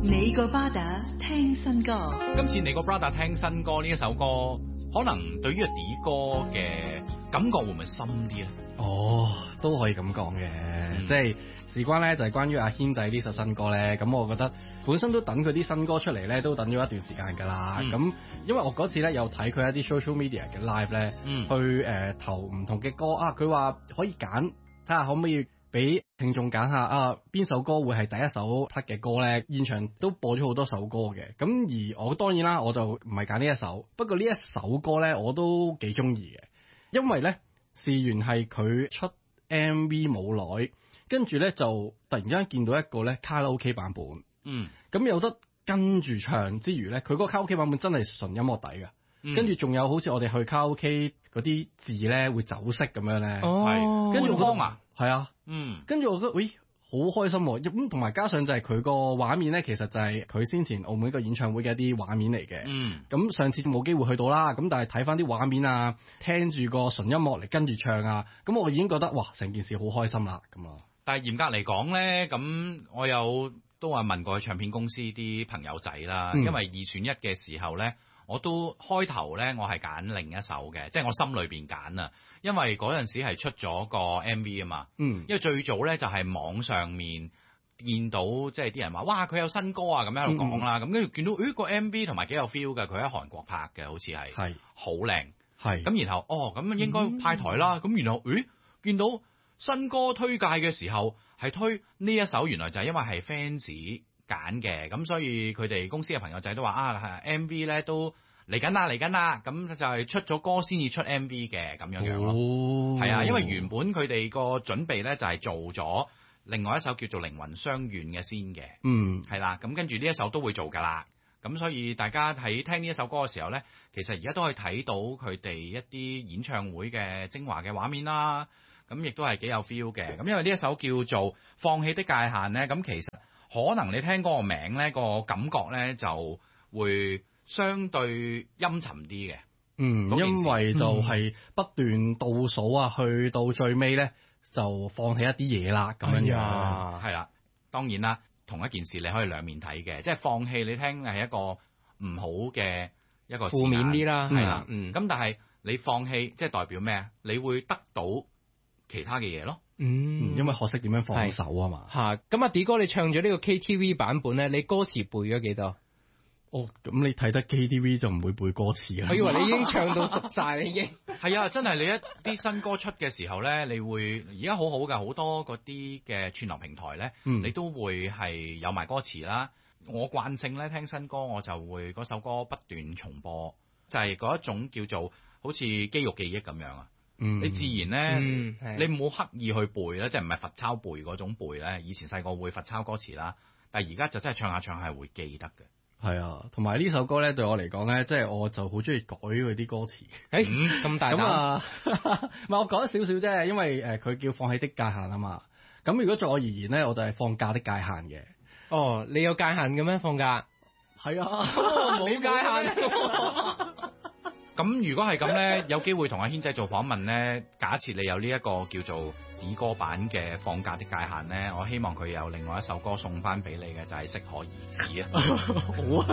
你個巴打聽新歌， 今次你個 brother 聽新歌呢一首歌，可能對於阿 D 哥嘅感覺會唔會深啲咧？ 哦，都可以咁講嘅，即係事關咧就係關於阿軒仔呢首新歌咧，咁我覺得本身都等佢啲新歌出嚟咧，都等咗一段時間㗎啦。咁因為我嗰次咧有睇佢一啲 social media 嘅 live 咧，去投唔同嘅歌啊，佢話可以揀，睇下可唔可以俾聽眾揀下啊邊首歌會係第一首 play 嘅歌咧。現場都播咗好多首歌嘅，咁而我當然啦，我就唔係揀呢一首，不過呢一首歌咧我都幾中意嘅，因為咧事緣係佢出 MV 冇耐，跟住咧就突然之間見到一個咧卡拉 OK 版本，咁有得跟住唱之餘咧，佢嗰個卡拉 OK 版本真係純音樂底㗎，跟住仲有好似我哋去卡拉 OK 嗰啲字咧會走色咁樣咧，跟住我啊，係啊，跟住我覺得，喂，好開心喎！咁同埋加上就係佢個畫面咧，其實就係佢先前澳門一個演唱會嘅一啲畫面嚟嘅。咁上次冇機會去到啦，咁但係睇翻啲畫面啊，聽住個純音樂嚟跟住唱啊，咁我已經覺得哇，成件事好開心啦咁咯。 但係嚴格嚟講咧，咁我有都話問過唱片公司啲朋友仔啦，因為二選一嘅時候咧，我都開頭咧我係揀另一首嘅，即係我心裏邊揀啊。因為嗰陣時係出咗個 MV 啊嘛，因為最早咧就係網上面見到即係啲人話哇佢有新歌啊咁樣喺度講啦，咁跟住見到個 MV 同埋幾有 feel 嘅，佢喺韓國拍嘅，好似係好靚，咁然後咁應該派台啦，咁然後見到新歌推介嘅時候係推呢一首，原來就係因為係 fans 揀嘅，咁所以佢哋公司嘅朋友仔都話MV 咧都嚟緊啦，咁就係出咗歌先至出 MV 嘅咁樣咯。係啊，因為原本佢哋個準備咧就係做咗另外一首叫做靈魂相願嘅先嘅，係啦，咁跟住呢一首都會做㗎啦。咁所以大家喺聽呢一首歌嘅時候咧，其實而家都可以睇到佢哋一啲演唱會嘅精華嘅畫面啦。咁亦都係幾有 feel 嘅。咁因為呢一首叫做放棄的界限咧，咁其實可能你聽嗰個名咧，個感覺咧就會相對陰沉啲嘅， 因為就係不斷倒數啊，去到最尾咧就放棄一啲嘢啦，咁樣樣係啦。當然啦，同一件事你可以兩面睇嘅，即係放棄你聽係一個唔好嘅一個負面啲啦， 係啦，咁但係你放棄即係代表咩啊？你會得到其他嘅嘢咯， 因為學識點樣放手啊嘛。 咁阿 D 哥你唱咗呢個 KTV 版本咧，你歌詞背咗幾多？ 咁你睇得 KTV 就唔會背歌詞啦。 我以為你已經唱到熟晒啦，已經。 係啊，真係你一啲新歌出嘅時候咧，你會而家好好㗎，好多嗰啲嘅串流平台咧，你都會係有埋歌詞啦。我慣性咧聽新歌，我就會嗰首歌不斷重播，就係嗰一種叫做好似肌肉記憶咁樣啊。你自然咧，你唔好刻意去背咧，即係唔係罰抄背嗰種背咧。以前細個會罰抄歌詞啦，但係而家就真係唱下唱下係會記得嘅。 係啊，同埋呢首歌咧對我嚟講咧，即係我就好中意改佢啲歌詞。 咁大膽咁啊，唔係我講咗少少啫，因為佢叫放棄的界限啊嘛。咁如果在我而言咧，我就係放假的界限嘅。 你有界限嘅咩？放假？ 係啊， 冇界限。 咁如果係咁咧，有機會同阿軒仔做訪問咧，假設你有呢一個叫做D歌版嘅放假的界限咧，我希望佢有另外一首歌送翻俾你嘅，就係適可而止啊。 好啊。